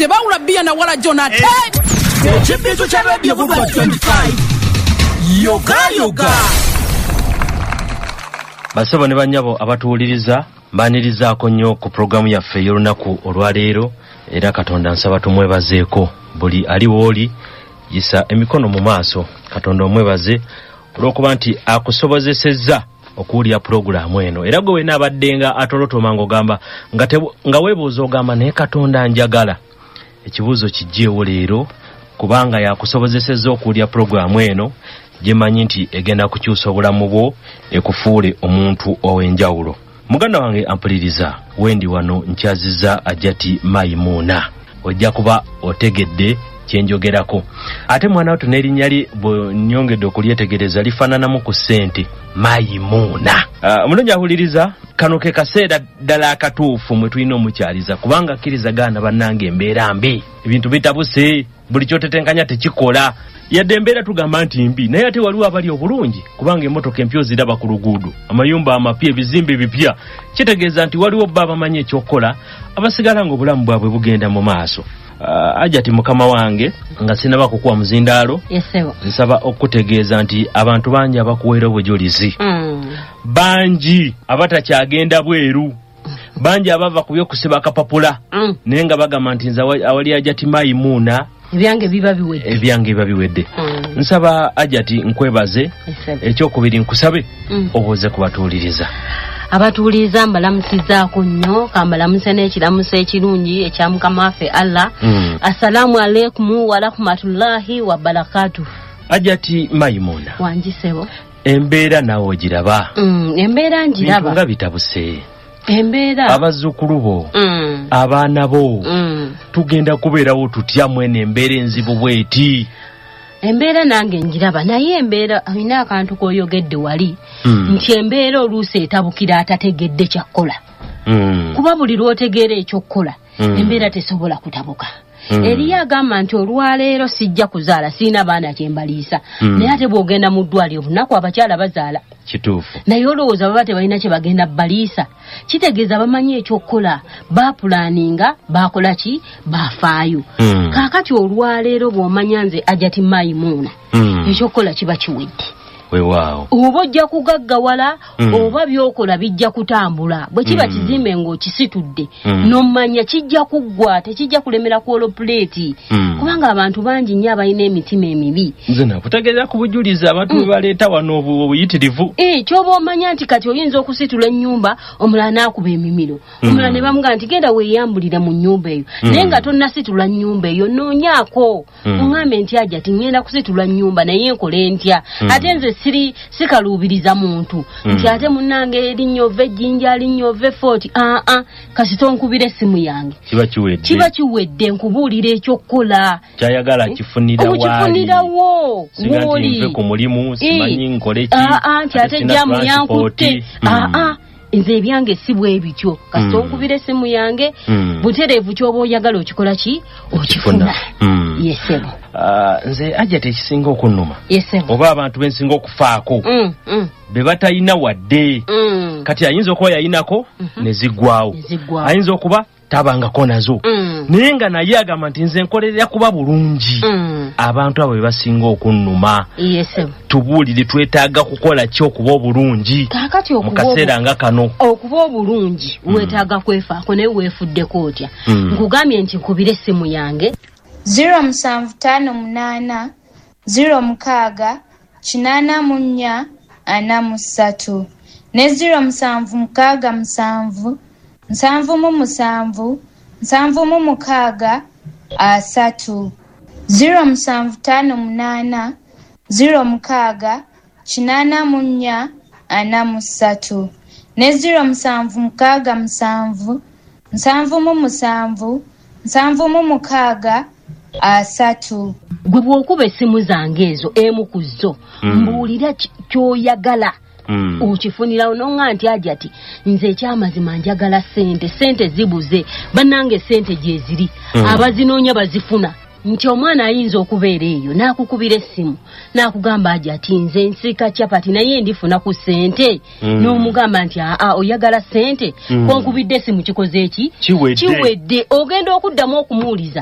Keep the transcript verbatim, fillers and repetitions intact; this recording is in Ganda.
tebawula bia na wala Jonathan. Ekibizo kya Radio Vuga twenty-five. Yoga yoga. Basaba ne banyabo abatuuliriza mbanirizaako nnyo ku programu yaffe y'olunaku olwaleero era Katonda nsaba tumwebazeeko buli ali wooli yisa emikono mu maaso Katonda omwebaze olw'okuba nti akusobozesezza okuwulira programu eno era gwe n'abaddenga atolotoma ng'ogamba nga, nga weebuuza ogamba naye Katonda njagala ekibuuzo kijjeewo leero kubanga yakusobozesezza okuwulira programu eno gyemanyi nti egenda kukyusa obulamu bwo ekufuule omuntu ow'enjawulo. Muganda wange ampuliriza wendi wano nkyazizza Ajati Maimuna ojja kuba otegedde kyenjogerako ate mwana wato n'erinnya lye bwe nnyongedde okulyetegereza lifaananamu ku ssente Maimuna. Uh, mulungi ahuliriza kano ke kaseera ddala akatuufu mwe tulina omukyaliza kubanga akkirizagaana bannange embeera mbi ebintu bitabuse buli kyotetenkanya tekikola yadde embeera tugamba nti mbi naye ate waliwo abali obulungi kubanga emmotoka empya ziraba ku luguudo amayumba amapya ebizimbe bipya kitegeeza nti waliwo bba abamanyi ekyokukola abasigala nga obulamu bwabwe bugenda mu maaso. Uh, Ajati mukama wange nga sinaba kukuwa muzindaalo yesewo nsaba okutegeeza nti abantu bangi abakuweera obujulizi mm. bangi abatakyagenda bweru bangi abava ku by'okusiba akapapula mm. naye nga bagamba nti nze awali Ajati Maimuna ebyange biba biwedde ebyange biba biwedde mm. nsaba Ajati nkwebaze ekyokubiri nkusabe mm. obuuze kubatuuliriza abatuuliriza mbalamusizaako nnyo kambalamusa n'ekiramuso ekirungi ekya mukama waffe Allah mm. assalamu alaikum wa rahmatullahi wa barakatuh. Ajati Maimuna wanjisebo embeera nawe ogiraba mm. embeera njiraba nga bitabuse embeera abazzukulu bo mm. abaana bo mm. tugenda kubeerawo tutya mwene embeera enzibu bweti. Embeera nange njiraba naye embeera alina akantu koyogedde wali mm. nti embeera oluusi etabukira atategedde kyakkola mm. kuba buli lwotegeera ekyokkola mm. embeera tesobola kutabuka mm. eriyo agamba nti olwaleero sijja kuzaala siina baana kyembaliisa mm. naye ate bw'ogenda mu ddwaliro bunaku abakyala bazaala kituufu naye olowooza baba tebalina kye bagenda baliisa kitegeeza bamanyi ekyokkola baapulaninga bakola ki baafaayo mm. kaakati olwaleero bw'omanya nze Ajati Maimuna mm. ekyokkola kiba kiwedde weewaawo oba ojja kugaggawala mm. oba byokola bijja kutambula bwe kiba mm. kizimbe ng'okisitudde mm. n'omanya kijja kuggwa tekijja kulemera ku olopuleeti mm. kubanga abantu bangi nnyo abalina emitima emibi nze nakutegeeza ku bujulizi abantu mm. baleeta wano obuyitirivu eh ky'oba omanya nti kati oyinza okusitula ennyumba omulala n'akuba emimiro mm. omulala ne bamugaa nti genda weeyambulire mu nnyumba eyo mm. naye nga tonnasitula nnyumba eyo noonyaako mm. oŋŋambe nti Ajati ngenda kusitula nnyumba naye nkole ntya mm. ate nze siri sikaluubiriza muntu mm. nti ate munnange erinyove ejjinja linyove forty ah ah kasito nkubira essimu yange kiba kiwedde kiba kiwedde nkubuulira ekyokkola kyayagala kifunira waali kifunirawo mwoli nve ku mulimu simanyi nkole ki ah ah nti ate jamu yankutte ah ah nze ebyange si bwe bityo kasito mm. nkubira essimu yange mm. butereevu ky'oba oyagala okikola ki okifuna mm. yesebo uh, nze Ajati ekisinga okunnuma yesebo oba abantu bensinga okufaako mm. mm. be batalina wadde mm. kati ayinza okuba yayinako mm-hmm. ne ziggwawo ayinza okuba tabangako nazo mm. naye nga naye agamba nti nze nkolerera kuba bulungi mm. abantu abo be basinga okunnuma yesebo tubuulire twetaaga kukola ki okuba obulungi mu kaseera nga kano okuba obulungi mm. weetaaga kwefaako naye weefuddeko otya mm. nkugambye nti nkubira essimu yange zero musanvu tano munaana zero mukaaga kinaana mu nnya ana mu ssatu ne zero musanvu mukaaga musanvu nsanvu mu musanvu nsanvu mu mukaaga asatu zero musanvu tano munaana zero mukaaga kinaana mu nnya ana mu ssatu ne zero musanvu mukaaga musanvu nsanvu mu musanvu nsanvu mu mukaaga asatu. Gwe bw'okuba essimu zange ezo emu ku zo mm. mbuulira ky'oyagala mm. okifunira ononga nti Ajati nze ekyamazima njagala ssente ssente zibuze bannange ssente gye ziri mm. abazinoonya bazifuna nti omwana ayinza okubeera eyo n'akukubira essimu n'akugamba Ajati nze nsika capati naye ndifuna ku ssente mm. n'omugamba nti aa oyagala ssente mm. konkubidde essimu kikoze eki kiwedde kiwedde ogenda okuddamu okumuuliza